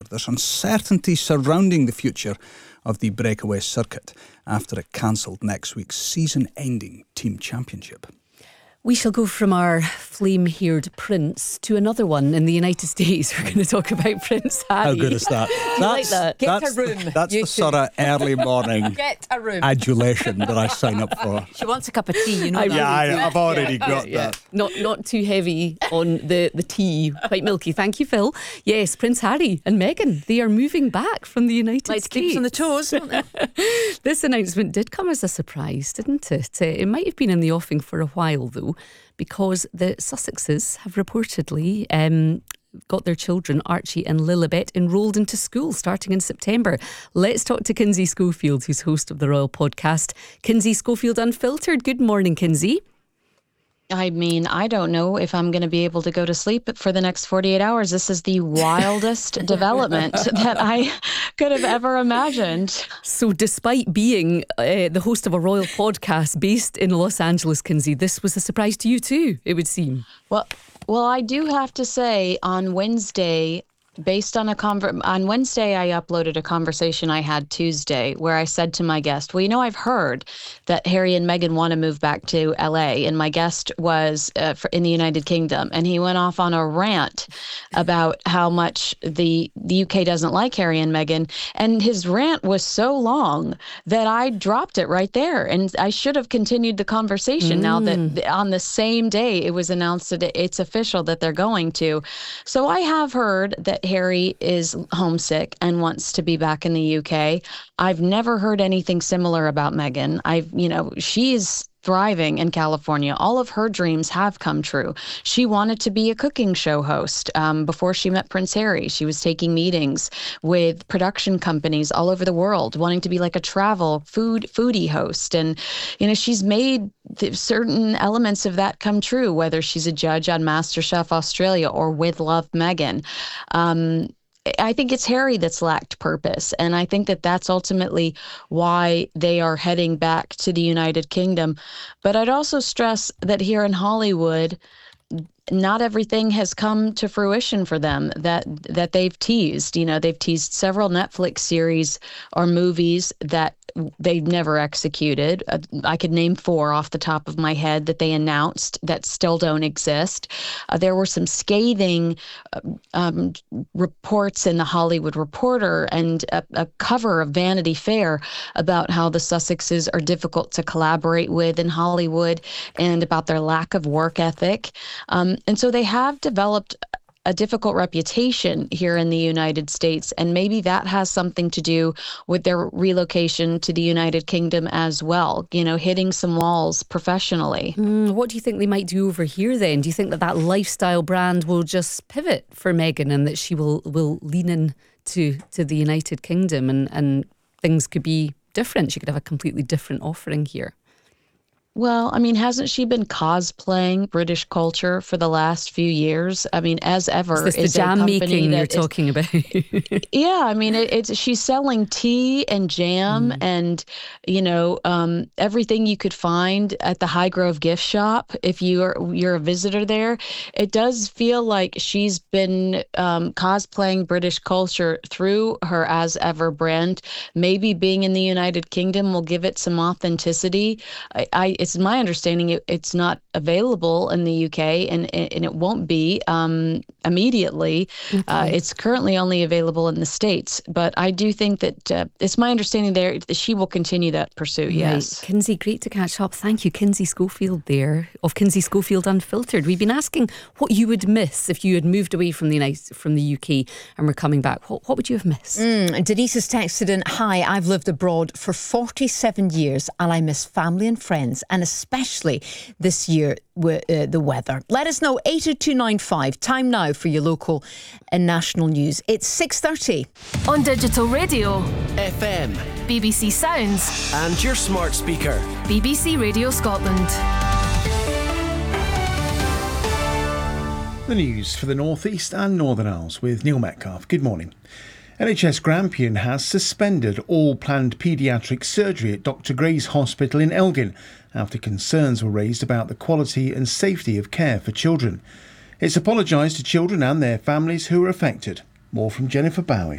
There's uncertainty surrounding the future of the breakaway circuit after it cancelled next week's season-ending team championship. We shall go from our flame-haired prince to another one in the United States. We're going to talk about Prince Harry. How good is that? Like that? Get a room. That's the sort of early morning Get a room. adulation that I sign up for. She wants a cup of tea, you know that. Yeah, I've already got that. Not too heavy on the tea, quite milky. Thank you, Phil. Yes, Prince Harry and Meghan, they are moving back from the United States. Keep us on the toes, don't they? This announcement did come as a surprise, didn't it? It might have been in the offing for a while, though, because the Sussexes have reportedly got their children, Archie and Lilibet, enrolled into school starting in September. Let's talk to Kinsey Schofield, who's host of the Royal Podcast. Kinsey Schofield Unfiltered. Good morning, Kinsey. I mean, I don't know if I'm going to be able to go to sleep for the next 48 hours. This is the wildest development that I could have ever imagined. So despite being the host of a royal podcast based in Los Angeles, Kinsey, this was a surprise to you too, it would seem. Well, I do have to say on Wednesday, based on on Wednesday, I uploaded a conversation I had Tuesday where I said to my guest, well, I've heard that Harry and Meghan want to move back to LA, and my guest was in the United Kingdom, and he went off on a rant about how much the UK doesn't like Harry and Meghan, and his rant was so long that I dropped it right there, and I should have continued the conversation now that on the same day it was announced that it's official that they're going to. So I have heard that Harry is homesick and wants to be back in the UK. I've never heard anything similar about Meghan. She's thriving in California. All of her dreams have come true. She wanted to be a cooking show host before she met Prince Harry. She was taking meetings with production companies all over the world, wanting to be like a travel foodie host. And, she's made certain elements of that come true, whether she's a judge on MasterChef Australia or With Love Meghan. I think it's Harry that's lacked purpose. And I think that that's ultimately why they are heading back to the United Kingdom. But I'd also stress that here in Hollywood, not everything has come to fruition for them that they've teased. They've teased several Netflix series or movies that they've never executed. I could name 4 off the top of my head that they announced that still don't exist. There were some scathing reports in the Hollywood Reporter and a cover of Vanity Fair about how the Sussexes are difficult to collaborate with in Hollywood and about their lack of work ethic. And so they have developed a difficult reputation here in the United States, and maybe that has something to do with their relocation to the United Kingdom as well, hitting some walls professionally. What do you think they might do over here then? Do you think that lifestyle brand will just pivot for Meghan and that she will lean in to the United Kingdom and things could be different? She could have a completely different offering here. Well, hasn't she been cosplaying British culture for the last few years? As ever. Is this the jam making you're talking about? Yeah, she's selling tea and jam and, everything you could find at the Highgrove gift shop if you're a visitor there. It does feel like she's been cosplaying British culture through her As Ever brand. Maybe being in the United Kingdom will give it some authenticity. It's my understanding it's not available in the UK and it won't be immediately. Okay. It's currently only available in the States, but I do think that it's my understanding there that she will continue that pursuit, yes. Right. Kinsey, great to catch up. Thank you, Kinsey Schofield there of Kinsey Schofield Unfiltered. We've been asking what you would miss if you had moved away from the UK and were coming back. What would you have missed? Denise has texted in, hi, I've lived abroad for 47 years and I miss family and friends, and especially this year with the weather. Let us know, 80295. Time now for your local and national news. It's 6:30. On digital radio, FM, BBC Sounds, and your smart speaker, BBC Radio Scotland. The news for the North East and Northern Isles with Neil Metcalfe. Good morning. NHS Grampian has suspended all planned paediatric surgery at Dr Gray's Hospital in Elgin after concerns were raised about the quality and safety of care for children. It's apologised to children and their families who were affected. More from Jennifer Bowie.